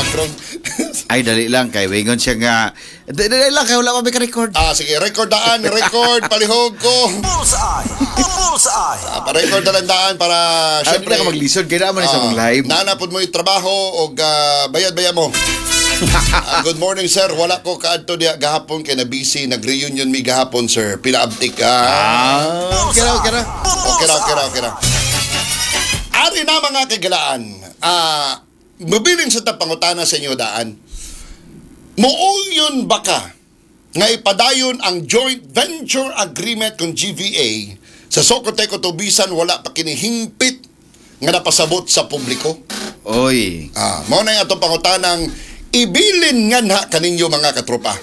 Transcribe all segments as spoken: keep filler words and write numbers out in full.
background. Ay, dali lang kay wingon siya nga. Dali lang kay wala pa may record. Ah, sige, record daan, record, palihog ko. Bullseye! Bullseye! Ah, pa-record na lang daan para Ay, syempre. ka maglisod kay naman sa mong live. Nanapod mo yung trabaho o uh, bayad-bayad mo. Ah, good morning, sir. Wala ko kaadto diya gahapon kay na busy. Nag-reunion mi gahapon, sir. Pinaabtik. Ah. Ah, okay ra, okay ra. Okay ra, okay ra, okay ra. Ari na mga kagalaan. Ah, mabiling sa tapangutana sa inyo daan. Muuyon ba ka nga ipadayon ang joint venture agreement kung G V A sa Socoteco Tubisan wala pa kinihimpit nga napasabot sa publiko? Oy. Ah, mao na yung atong pangutanang ibilin nga na kaninyo mga katropa.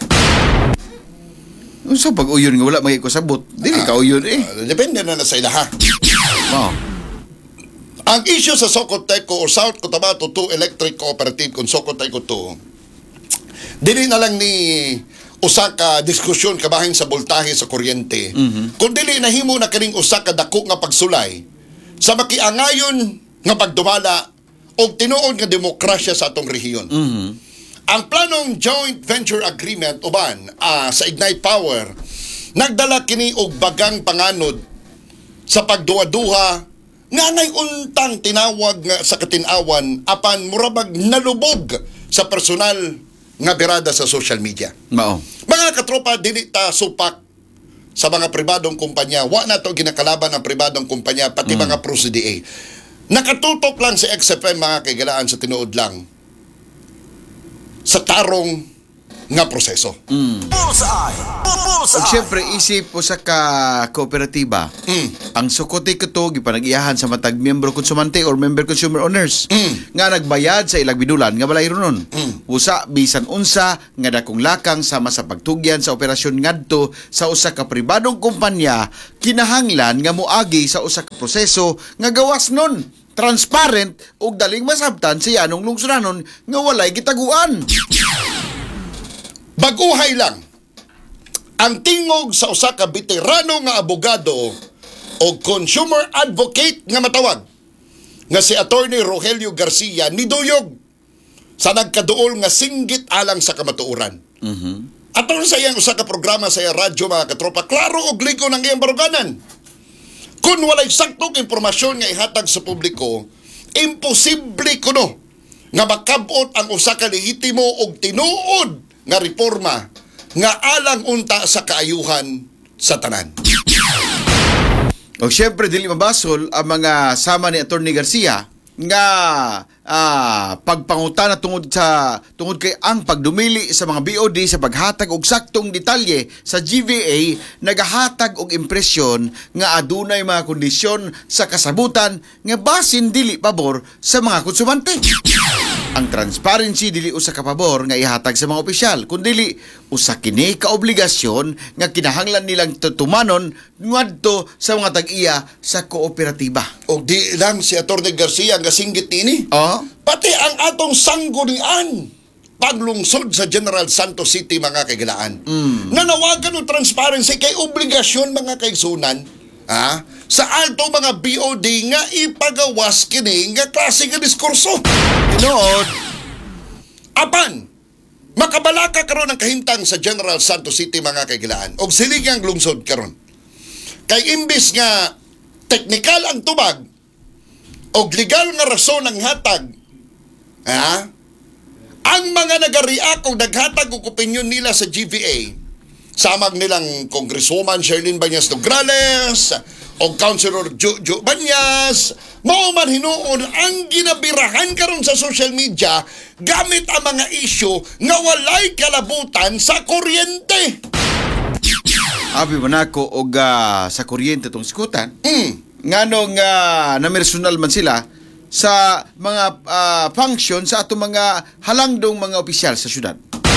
Unsa pag uyon nga wala magikosabot? Dili ka uyon eh. Uh, depende na na sa ilaha. Oh. Ang issue sa Socoteco o South Cotabato two Electric Cooperative kung Socoteco two, dili na lang ni usa ka diskusyon kabahin sa boltahe sa kuryente. Mm-hmm. Kung dili nahimo na kaning usa ka dako nga pagsulay sa makiangayon nga pagdumala og tinuod nga demokrasya sa atong rehiyon. Mhm. Ang planong joint venture agreement uban uh, sa Ignite Power nagdala kini og bagang panganod sa pagduwa-duha nga ngay untang tinawag nga sa katinawan apan murabag nalubog sa personal nga birada sa social media. Mao. Mga katropa, dili ta supak sa mga pribadong kumpanya. Wa na to ginakalaban ang pribadong kumpanya pati mm. mga pro C D A. Nakatutok lang sa X F M mga kaigalaan sa tinuod lang sa tarong nga proseso. Mm. Bullseye! Bullseye! Ug syempre isip po sa ka kooperatiba. Mm. Ang Socoteco to gipanag-iyahan sa matag miyembro konsumante or member consumer owners Mm. nga nagbayad sa ilang binulan nga balay ron. Mm. Usa bisan unsa nga dakong lakang sama sa pagtugyan sa operasyon ngadto sa usa ka pribadong kumpanya kinahanglan nga moagi sa usa ka proseso nga gawas nun transparent ug daling masabtan sa yanong lungsuranon nga walay gitaguan. Baguhay lang ang tingog sa usa ka veterano nga abogado o consumer advocate nga matawag nga si Attorney Rogelio Garcia niduyog sa nagkaduol nga singgit alang sa kamatuoran. Mhm. Atong sa iyang usa ka programa sa iyang radyo mga katropa, klaro og ligo ng iyang baruganan. Kung walay saktong impormasyon nga ihatag sa publiko, imposible kuno nga makabot ang usa ka lehitimo og tinuod nga reforma nga alang unta sa kaayuhan sa tanan. O syempre dili mabasol ang mga sama ni Attorney Garcia nga ah, pagpangutana tungod sa tungod kay ang pagdumili sa mga B O D sa paghatag og saktong detalye sa G V A nagahatag og impresyon nga adunay mga kondisyon sa kasabutan nga basin dili pabor sa mga konsumante. Ang transparency dili usa ka pabor nga ihatag sa mga opisyal, kundi usa kini ka obligasyon nga kinahanglan nilang tutumanon ngadto sa mga tag-iya sa kooperatiba. Og di lang si Atty. Garcia nga singgit nini, Oh? pati ang atong sanggunian paglungsod sa General Santos City mga kaigalaan. Mm. Nanawagan ng transparency kay obligasyon mga kaigsunan ha, sa alto mga B O D nga ipagawas kini nga klase nga diskurso. Tinuod, Apan, makabalaka karon ang kahimtang sa General Santos City mga kaigalaan og siligang lungsod karon. Kay imbis nga teknikal ang tubag og legal nga rason ang hatag, ha? Ang mga nagariak og naghatag og opinyon nila sa G V A, samag nilang Congresswoman Sherlyn Banyas Nograles o Councilor Jojo Banyas, mao man hinuon ang ginabirahan karon sa social media gamit ang mga isyu nga walay kalabutan sa kuryente. abi man ako og ah, sa kuryente tong sikutan. Mm. Nganong uh, namersonal man sila sa mga ah, function sa atong mga halangdong mga opisyal sa syudad.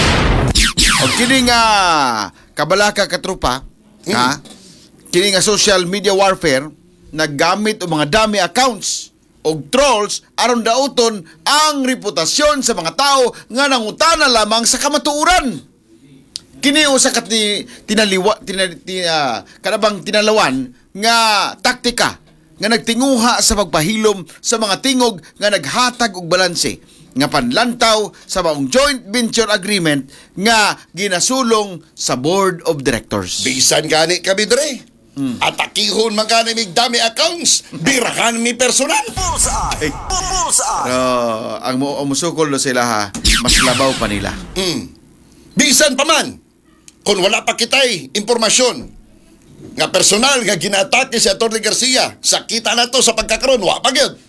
O kini nga kabalaka katropa, Mm. ha? Kini nga social media warfare naggamit og mga dami accounts og trolls aron dauton ang reputasyon sa mga tao nga nangutana lamang sa kamatuoran. Kini usa ka ti, tinaliwa tina, tina, kanabang tinalawan nga taktika nga nagtinguha sa pagpahilom sa mga tingog nga naghatag og balanse nga panlantaw sa maong joint venture agreement nga ginasulong sa board of directors. Bisan gani kami dre. Atakihon man gani mig dami accounts, birahan mi personal. Bullseye! Bullseye! Pero ang mo ang musukol do sila ha, mas labaw pa nila. Mm. Bisan pa man, kung wala pa kitay impormasyon nga personal nga ginatake si Atty. Garcia, sakita na to sa pagkakaroon, wa pa gyud.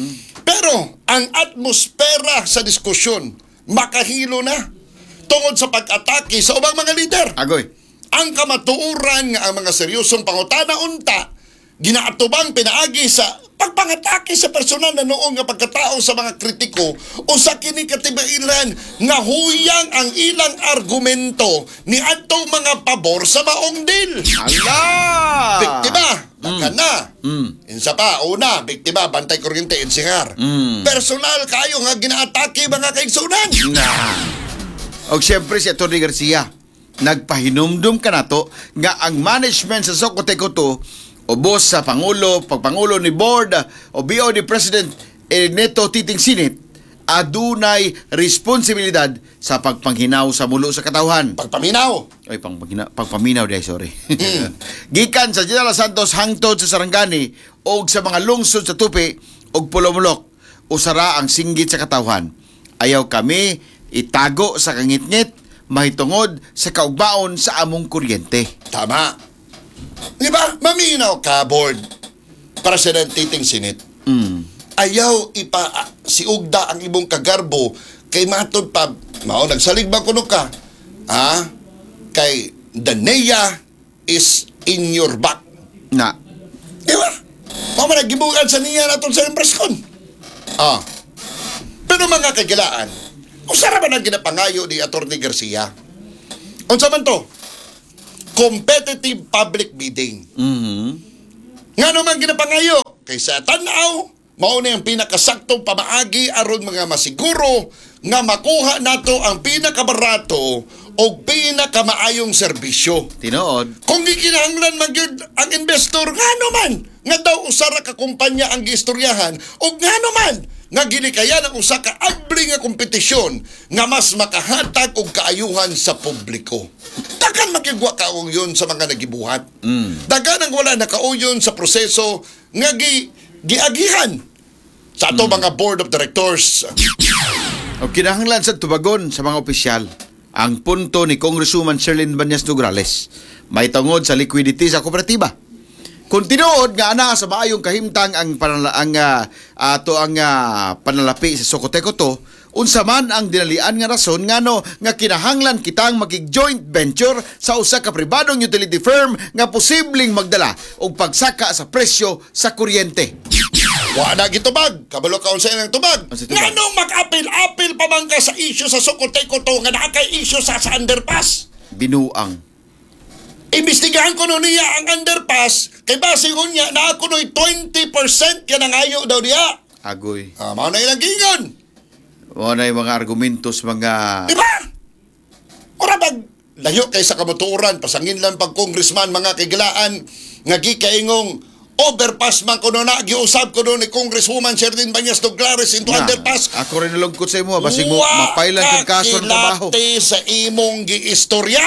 Pero ang atmosfera sa diskusyon makahilo na tungod sa pag-atake sa ubang mga lider. Agoy. Ang kamatuoran nga ang mga seryosong pangutana unta ginaatubang pinaagi sa pagpangatake sa personal na noong nga pagkatao sa mga kritiko o sa kini katibailan nga huyang ang ilang argumento ni adtong mga pabor sa maong deal. Ala! Biktima, baka na. Mm. Insa pa, una, biktima, bantay kuryente, insingar. Mm. Personal kayo nga ginaatake mga kaigsunan. Na. Og siyempre si Atty. Garcia, nagpahinumdum ka na to nga ang management sa Socotecoto o boss sa Pangulo, pagpangulo ni board o B O ni President Ernesto Titing Sinit adunay responsibilidad sa pagpanghinaw sa mulo sa katawhan. Pagpaminaw. Ay, pangpagina, pagpaminaw di, sorry. Gikan sa General Santos hangtod sa Sarangani o sa mga lungsod sa Tupi o Pulomolok usara ang singgit sa katawhan. Ayaw kami itago sa kangitngit mahitungod sa kaugmaon sa among kuryente. Tama. Di ba? Maminaw ka, board. President Titing Sinit. Mm. Ayaw ipa ah, si Ugda ang ibong kagarbo kay matod pa mao nagsaligba kuno ka. Ha? Kay the N E A is in your back. Na. Di ba? Mao man nagibugan sa niya naton sa impreskon. Ah. Pero mga kagilaan, usara ba nang ginapangayo ni Atty. Garcia? Unsa man to? Competitive public bidding. Mhm. Nga naman ginapangayo kay sa tanaw, mao na yung pinakasaktong pamaagi aron mga masiguro nga makuha nato ang pinakabarato o pinakamaayong serbisyo. Tinuod. Kung gikinahanglan man gyud ang investor, nga naman nga daw usara ka kumpanya ang giistoryahan o nga naman nga ginikayan ang usa ka abli nga kompetisyon nga mas makahatag og kaayuhan sa publiko. Dagan magigwa kauyon sa mga nagibuhat. Mm. Dagan ang wala nakauyon sa proseso nga gi giagihan sa ato mga board of directors. O kinahanglan sa tubagon sa mga opisyal ang punto ni Congresswoman Sherlyn Banyas Nograles may tungod sa liquidity sa kooperatiba. Kung tinuod nga ana sa maayong kahimtang ang panala, ang uh, ato ang uh, panalapi sa Socotecoto, unsa man ang dinalian nga rason ngano nga kinahanglan kitang magig-joint venture sa usa ka pribadong utility firm nga posibleng magdala og pagsaka sa presyo sa kuryente. Wa na gitubag, kabalo ka unsay nang tubag. Unsa tubag? Nganong mag-apil-apil pa man ka sa issue sa Socotecoto nga naa kay issue sa, sa underpass? Binuang. Imbestigahan ko no niya ang underpass kay basingon niya na ako no'y twenty percent ka nangayo daw niya. Agoy. Ah, mao na ilang gingon. Wala yung mga argumentos, mga... Di ba? Ora bag layo kay sa kamoturan pasangin lang pag congressman mga kagilaan nga gikaingong overpass man kuno na giusab kuno ni Congresswoman Sherlyn Banyas Nograles into Na, underpass. Ako rin nalungkot sa imo, basig mo mapailan kang kaso ng trabaho. Wa kakilate sa imong giistorya.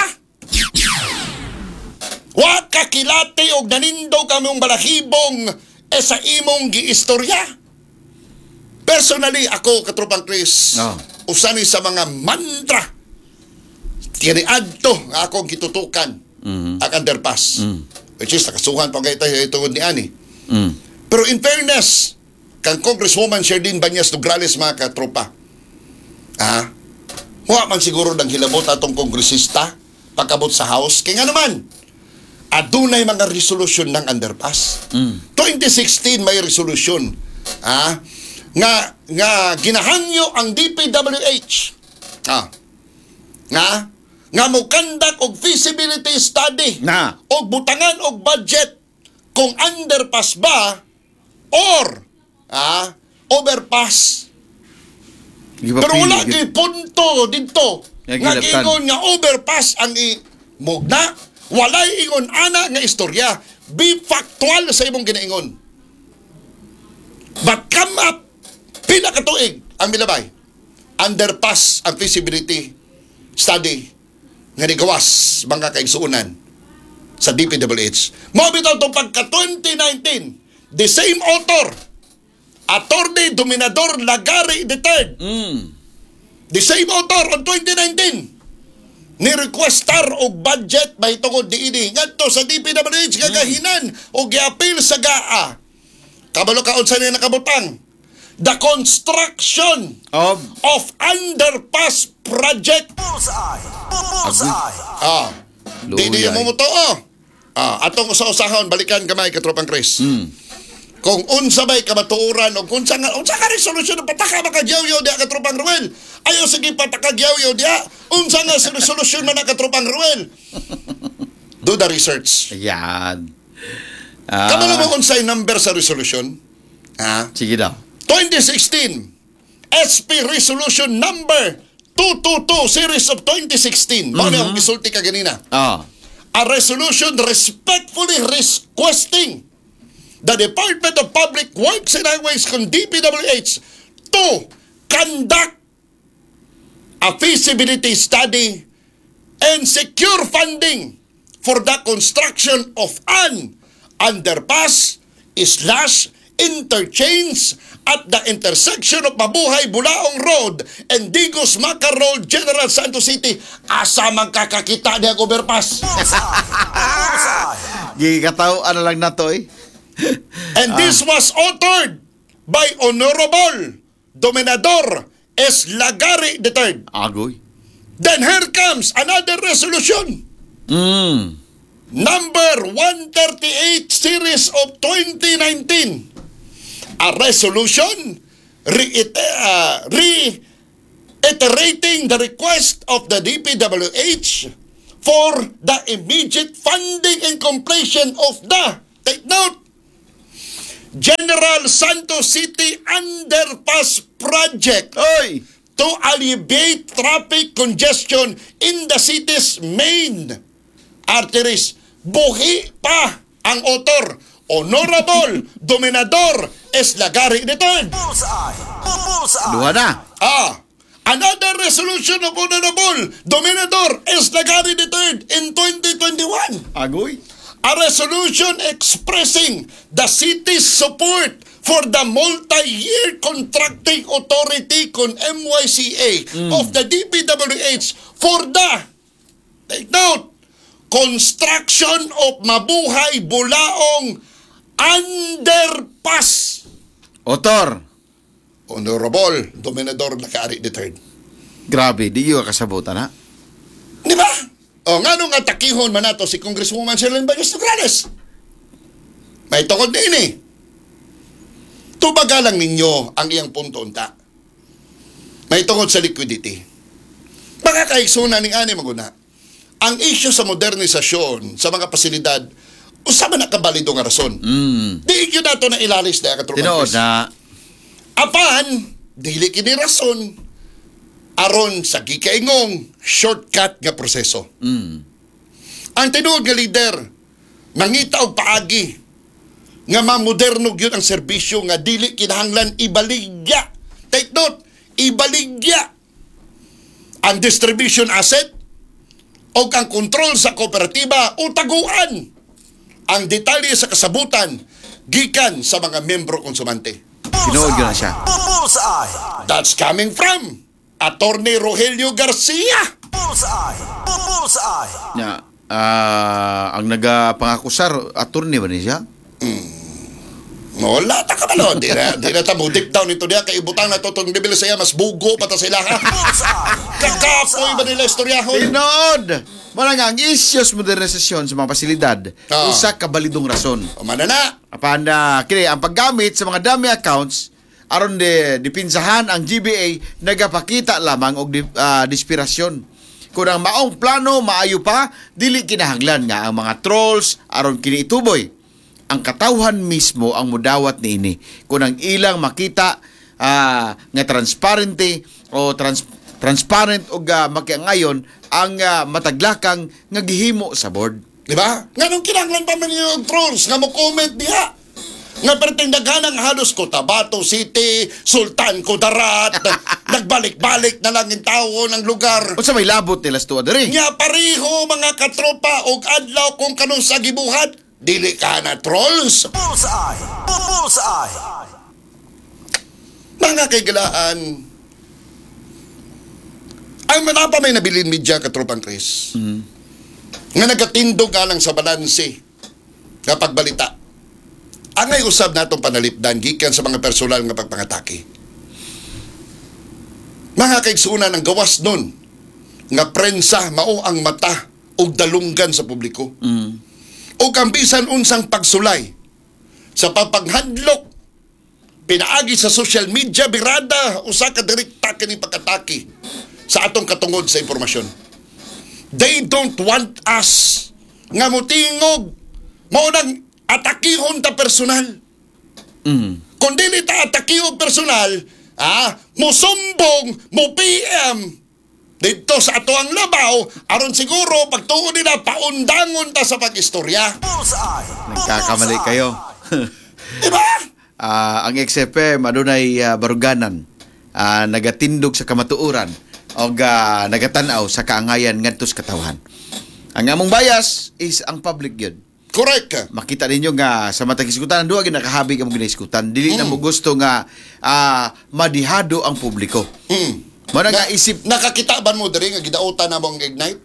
Wa kakilate og nanindog kamong balahibong eh sa imong giistorya. Personally, ako, Katropang Chris, Oh. usa ni sa mga mantra tiniadto nga akong gitutukan Mhm. ang underpass. Mm. Which is, nakasuhan pa kayo tayo itungod ni Ani. Mm. Pero in fairness, kang Congresswoman Sherlyn Banyas Nograles, mga katropa, ah, wa man siguro ng hilabot atong kongresista pagkabot sa House. Kaya nga naman, adunay mga resolution ng underpass. Mm. twenty sixteen may resolution ah, nga nga ginahangyo ang D P W H ah, nga nga mo conduct og feasibility study Na. og butangan og budget kung underpass ba or ah, overpass. Di ba Pero wala pili- kay punto dito Nga nga gilaptan. ingon nga overpass ang i mugna. Walay ingon ana nga istorya. Be factual sa imong ginaingon. But come up pila ka tuig ang milabay. underpass ang feasibility study nga nigawas mga kaigsuunan sa D P W H. Mo bitaw to pagka twenty nineteen, the same author, Attorney Dominador Lagari the third, Mm. the same author on twenty nineteen, ni-requestar og budget may tungod diini ngadto sa D P W H gagahinan og giapil sa G A A. Kabalo ka unsa niya nakabutang? The construction Of of underpass project. Bullseye! Bullseye! Ah, di di Luyay. mo mo to, oh. Ah, atong usa-usahon balikan gamay ka tropang Chris. Mm. Kung unsa bay ka matuuran o kung unsa nga unsa ka resolusyon ng pataka makagyaw-yaw diha ka tropang Ruel. Ayo sige patakagyaw-yaw diha. Unsa nga sa resolusyon man ka tropang Ruel. Do the research. Ayan. Ah, Kabalo mo unsay number sa resolution? Ha? sige daw. twenty sixteen S P Resolution number two twenty-two series of twenty sixteen. Mao ni ang gisulti ka ganina. Ah. A resolution respectfully requesting the Department of Public Works and Highways kung D P W H to conduct a feasibility study and secure funding for the construction of an underpass slash interchange at the intersection of Mabuhay Bulaong Road and Digos Macar Road, General Santos City. Asa man kakakita niya overpass. Bullseye! Bullseye! Gigataw ano lang na to eh. And this was authored by Honorable Dominador S. Lagari the third. Agoy. Then here comes another resolution. Mm. Number one thirty-eight series of twenty nineteen. A resolution reiter- uh, reiterating the request of the D P W H for the immediate funding and completion of the, take note, General Santos City Underpass Project Oy! to alleviate traffic congestion in the city's main arteries. Buhi pa ang author, Honorable Dominador S. Lagari the third. Bullseye! Bullseye! Duha na. Ah, another resolution of Honorable Dominador S. Lagari the third in twenty twenty-one. Agoy. A resolution expressing the city's support for the multi-year contracting authority con M Y C A of the D P W H for the, take note, construction of Mabuhay Bulaong underpass. Otor. Honorable Dominador Lagari the third. Grabe, di yung kasabutan ha. Di ba? O nga nung atakihon man nato si Congresswoman Sherlyn Baños Nograles. May tukod din eh. Tubaga lang ninyo ang iyang punto unta. May tungod sa liquidity. Baka kaiksuna ning ani maguna. Ang issue sa modernisasyon sa mga pasilidad, usama na kabalido nga rason. Mm. Di yun nato na ilalis na katulad. Tinood na. Apan, dili kini rason aron sa gikaingong shortcut nga proseso. Mm. Ang tinuod nga leader, mangita og paagi nga mamoderno gyud ang serbisyo nga dili kinahanglan ibaligya. Take note, ibaligya ang distribution asset o ang kontrol sa kooperatiba o taguan ang detalye sa kasabutan gikan sa mga membro konsumante. Tinood yun na siya. Bullseye! That's coming from Attorney Rogelio Garcia. Bullseye! Bullseye! Nya, ah, ang nagapangakusar, attorney ba niya? Wala ta ka malo. Di na, di na ta mo deep down ito diya. Kay ibutang na to itong bibili saya. Mas bugo pa ta sila ha. Kakapoy ba nila istoryahon? Tinood! Wala nga, ang issues modernisasyon sa mga pasilidad, Ah. usa kabalidong rason. O manana. Apan na, kini ang paggamit sa mga dummy accounts, aron de dipinsahan ang G B A nagapakita lamang og di, ah, dispirasyon. Kung ang maong plano maayo pa, dili kinahanglan nga ang mga trolls aron kini ituboy. Ang katawhan mismo ang mudawat niini. Kung ang ilang makita ah, nga transparente o trans transparent o uh, makiangayon ang ah, mataglakang nga gihimo sa board. Di ba? Nga nung kinahanglan pa man yung trolls nga mo comment diha. Nga perting daghanang halos Cotabato City, Sultan Kudarat, nagbalik-balik na lang yung tao ng lugar. Unsa may labot nila sa tuwa diri? Nya pareho mga katropa og adlaw kung kanong sa gibuhat. Dili ka na trolls. Bullseye. Bullseye. Mga kaigalaan, ang manapa may nabilin media katropang Chris. Nga nagatindog nga lang sa balanse kapag balita. Angay usab natong panalipdan gikan sa mga personal nga pagpangatake. Mga kaigsunan ng gawas nun nga prensa mao ang mata ug dalunggan sa publiko. Mm. O kambisan unsang pagsulay sa papaghadlok pinaagi sa social media birada usa ka direkta kini pagkatake sa atong katungod sa impormasyon. They don't want us nga mutingog mao nang atakihon ta personal. Mm. Kung dili ta atakihon personal, ah, musumbong, mo P M dito sa ato ang labaw aron siguro pagtuon nila paundangon ta sa pag-istorya. Bullseye. Nagkakamali kayo. Diba? Ah, ang X F M adunay ah, baruganan. Ah, nagatindog sa kamatuoran o ah, nagatanaw sa kaangayan ngadto sa katawhan. Ang among bias is ang public yun. Correct. Makita ninyo nga sa matag iskutan duwa gyud nakahabig ang ginaiskutan. Dili na mo gusto nga ah, madihado ang publiko. Mm. Mo na nga Na- isip Nakakita ba mo diri nga gidautan namo ang Ignite?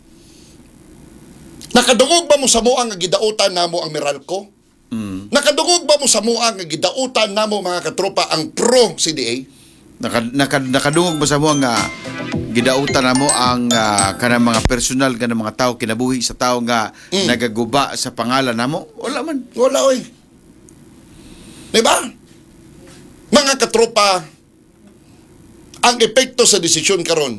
Nakadungog ba mo sa muang nga gidautan namo ang Meralco? mm, Nakadungog ba mo sa muang nga gidautan namo mga katropa ang Pro C D A? naka, naka, nakadungog mo sa mo nga gidautan namo ang ah, kanang mga personal kanang mga tao kinabuhi sa tao nga Mm. nagaguba sa pangalan namo. Wala man. Wala oy. Diba? Mga katropa, ang epekto sa desisyon karon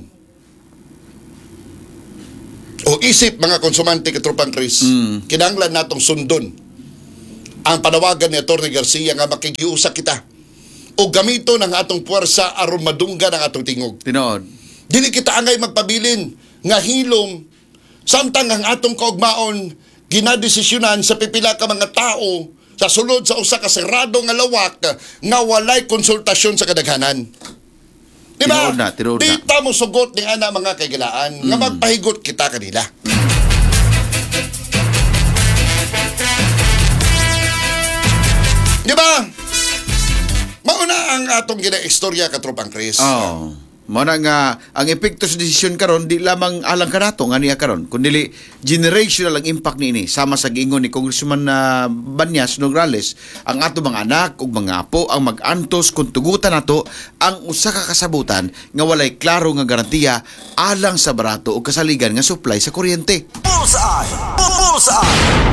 o isip mga konsumante katropang Chris, Mm. kinahanglan natong sundon ang panawagan ni Atty. Garcia nga makigiusa kita o gamito ng atong puwersa aron madunggan ang atong tingog. Tinuod. Dili kita angay magpabilin nga hilom samtang ang atong kaugmaon ginadesisyonan sa pipila ka mga tao sa sulod sa usa ka serado nga lawak nga walay konsultasyon sa kadaghanan. Di ba? Tinuod na, tinuod na. Di ta mo sugot ni ana mga kaigalaan nga magpahigot kita kanila. Di ba? Mauna ang atong ginaistorya katropang Chris. Oh. Mo na nga ang epekto sa desisyon karon di lamang alang kanato nga niya karon kundi generational ang impact niini sama sa giingon ni Congressman na Banyas Nograles ang ato mga anak ug mga apo ang mag-antos kung tugutan nato ang usa ka kasabutan nga walay klaro nga garantiya alang sa barato ug kasaligan nga supply sa kuryente. Bullseye. Bullseye.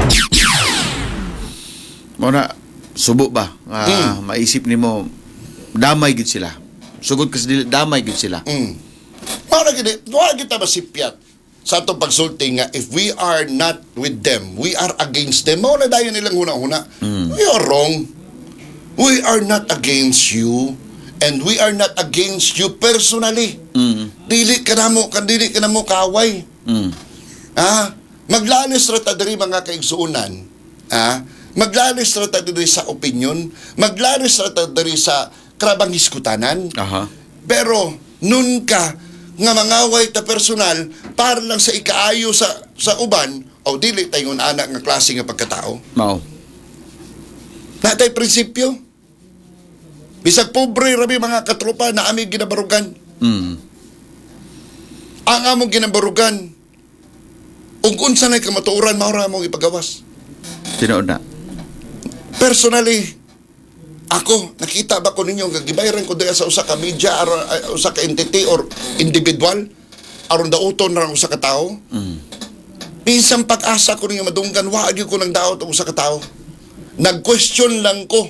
Mo na subo ba Ah, maisip nimo damay gid sila. Sugod kasi dili damay gid sila. Mm. Para gini, wala kita masipyat sa atong pagsulti nga if we are not with them, we are against them. Mao na dayon nilang huna-huna. We are wrong. We are not against you and we are not against you personally. Mm. Dili ka na mo, dili ka na mo kaway. Mm. Ah, maglalis ra ta diri mga kaigsuunan. Ah, maglalis ra ta diri sa opinion, maglalis ra ta diri sa krabang hiskutanan. Aha. Pero nun ka nga mangaway ta personal para lang sa ikaayo sa sa uban o dili tayon anak nga klase nga pagkatao. Mao. Natay prinsipyo. Bisag pobre rabi mga katropa na aming ginabarugan. Mm. Ang among ginabarugan ug unsa nay kamatuoran mao ra among ipagawas. Tinuod na. Personally, ako, nakita ba ko ninyo nga gibayaran ko diya sa usa ka media aron uh, usa ka entity or individual aron dauton ra ang usa ka tawo? Mm. Bisan pag-asa ko ninyo madunggan wa gyud ko nang daot ang usa ka tawo. Nag-question lang ko.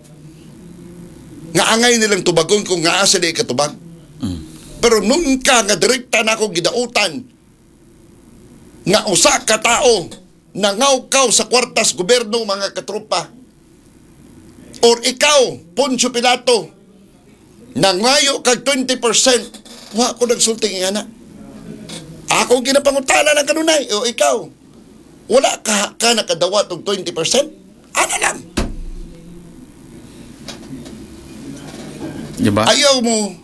Nga angay nilang tubagon kung nga asa di katubag. Mm. Pero nun ka nga direkta na ako gidautan nga usa ka tao nangawkaw sa kwartas gobyerno mga katropa. Or ikaw, Poncio Pilato, nangayo kag twenty percent, wa ko nagsulting nga na. Ako ginapangutala ng kanunay, o ikaw, wala ka, ka nakadawat og twenty percent? Ano lang? Di ba? Ayaw mo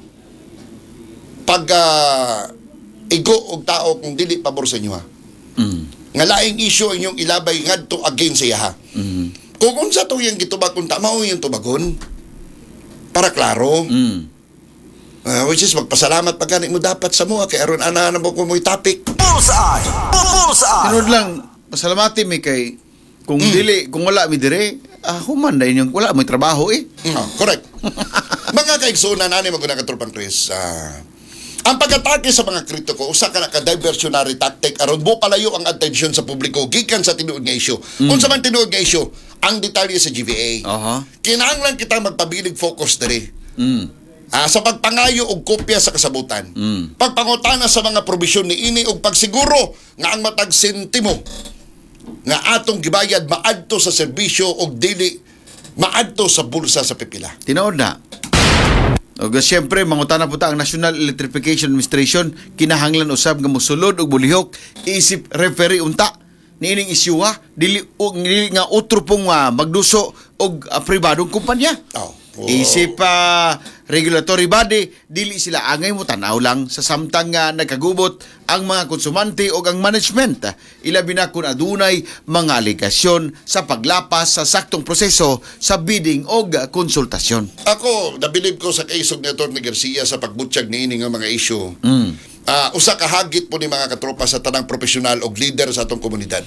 pag ah, igo og tao kung dili pabor sa inyo ha. Mm. Nga laing issue ang inyong ilabay ngadto against siya ha. Mm. Kung unsa to yung gitubag kung tama o yung tubagon para klaro. Mm. Ah, which is magpasalamat pag gani mo dapat sa mo kay aron ana na mo ko mo'y topic. Bullseye! Bullseye! Sunod lang, pasalamati mi kay kung Mm. dili, kung wala mi dire, ah, human na inyong wala mo trabaho eh. Mm, correct. Mga kaigsunan ani maguna ka tropang Chris. Ah, ang pag-atake sa mga kritiko usa ka na ka diversionary tactic aron mo palayo ang atensyon sa publiko gikan sa tinuod nga issue. Unsa man tinuod nga issue, ang detalye sa G V A. Aha. Kinahanglan kita magpabilig focus diri. Mm. Ah, sa pagpangayo og kopya sa kasabutan. Mm. Pagpangutana sa mga probisyon ni ini og pagsiguro nga ang matag sentimo nga atong gibayad maadto sa serbisyo og dili maadto sa bulsa sa pipila. Tinuod na. O siyempre, mangutana po ta ang National Electrification Administration, kinahanglan usab nga mosulod og bulihok, isip referee unta. Niining isyuha, dili, o, dili nga utro pong uh, magduso og uh, pribadong kumpanya. Oh. Oh. Isip pa regulatory body, dili sila angay mo tanaw lang sa samtang nga nagkagubot ang mga konsumante o ang management. Ilabi na kung adunay mga aligasyon sa paglapas sa saktong proseso sa bidding o konsultasyon. Ako, nabilib ko sa kaisog ni Atty. Garcia sa pagbutsyag ni ini nga mga issue. Mm. Ah, usa ka hagit po ni mga katropa sa tanang profesional og leader sa atong komunidad.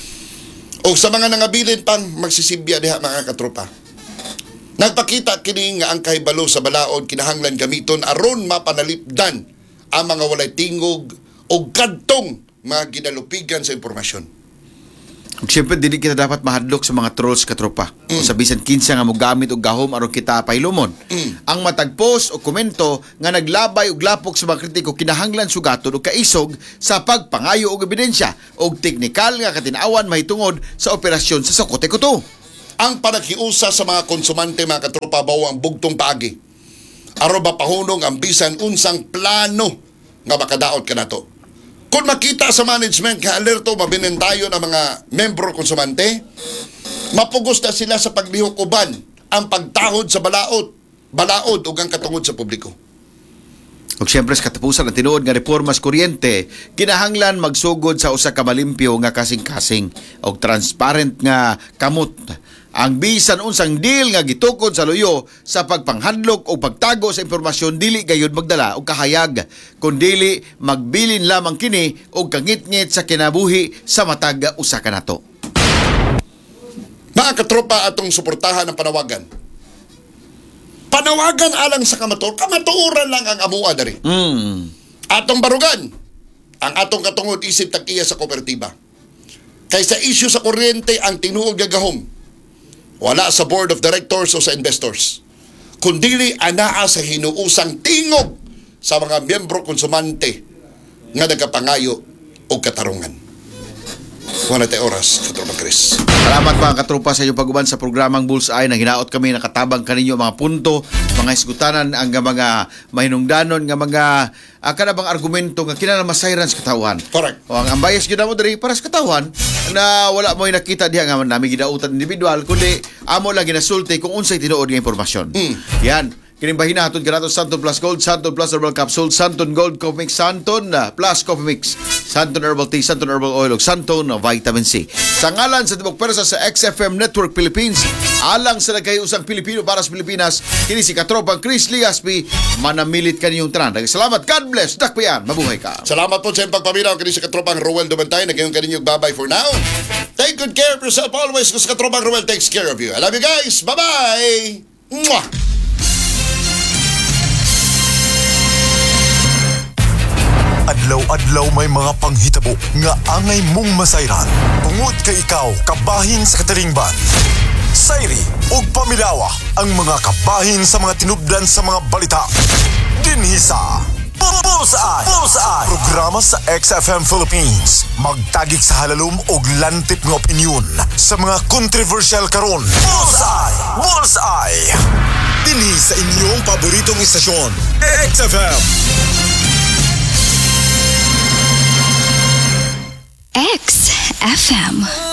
O sa mga nangabilin pang magsisibya diha mga katropa. Nagpakita kini nga ang kahibalo sa balaod kinahanglan gamiton aron mapanalipdan ang mga walay tingog o kadtong mga ginalupigan sa impormasyon. Ug siyempre, dili kita dapat mahadlok sa mga trolls katropa. O sa bisan kinsa nga mogamit og gahom aron kita pailumon. Mm. Ang matag post o komento nga naglabay og lapok sa mga kritiko kinahanglan sugaton og kaisog sa pagpangayo og ebidensya og teknikal nga katinawan mahitungod sa operasyon sa Sokote-Kuto. Ang panakiusa sa mga konsumante mga katropa bawo ang bugtong paagi. Aron ba pahunong ang bisan unsang plano nga makadaot kanato. Kung makita sa management nga alerto mabinentayon ang mga membro konsumante, mapugos na sila sa paglihok uban ang pagtahod sa balaod, balaod ug ang katungod sa publiko. Ug siyempre sa katapusan ang tinuod nga reforma sa kuryente, kinahanglan magsugod sa usa ka malimpyo nga kasing-kasing og transparent nga kamot. Ang bisan unsang deal nga gitukod sa luyo sa pagpanghadlok o pagtago sa impormasyon dili gayud magdala og kahayag, kundi magbilin lamang kini og kangit-ngit sa kinabuhi sa matag usa ka nato. Mga katropa atong suportahan ang panawagan. Panawagan alang sa kamator, kamatuoran lang ang amua dari. Mm. Atong barugan ang atong katungod isip tag-iya sa kooperatiba. Kaysa issue sa kuryente ang tinuod nga gahom. Wala sa board of directors o sa investors. Kundili anaa sa hinuusang tingog sa mga miyembro konsumante nga nagapangayo o katarungan. Wala tayo oras, Katropa Chris. Salamat mga katropa sa inyong pag-uban sa programang Bullseye na hinaot kami nakatabang kaninyo mga punto, mga isgutanan ang mga mahinungdanon nga mga uh, kanabang argumento nga kinahanglan masayran sa katawan. Correct. O ang, ang bias gyud mo diri para sa katawan na wala mo nakita diha nga nami gidautan individual kundi amo lang ginasulti kung unsay tinuod nga impormasyon. Mm. Yan. Kining bahinaton kanato Santon Plus Gold, Santon Plus Herbal Capsule, Santon Gold Coffee Mix, Santon uh, Plus Coffee Mix, Santon Herbal Tea, Santon Herbal Oil, ug Santon uh, Vitamin C. Sa ngalan sa tibok persa sa X F M Network Philippines, alang sa nagkayusang Pilipino para sa Pilipinas, kini si Katropang Chris Ligaspi, manamilit kaniyong tanan. Salamat, God bless, dakpayan, mabuhay ka. Salamat po sa iyong pagpaminaw kini sa Katropang Roel Dumantay. Nagayon kaninyong babay for now. Take good care of yourself always because Katropang Roel takes care of you. I love you guys. Bye-bye. Mwah! Adlaw-adlaw may mga panghitabo nga angay mong masayran. Tungod kay ikaw, kabahin sa katalingban. Sayri ug pamilawa ang mga kabahin sa mga tinubdan sa mga balita. Dinhi sa Bullseye! Bullseye! Programa sa X F M Philippines. Magtagik sa halalom og lantip nga opinyon sa mga controversial karon. Bullseye! Bullseye! Dinhi sa inyong paboritong istasyon, X F M. X F M.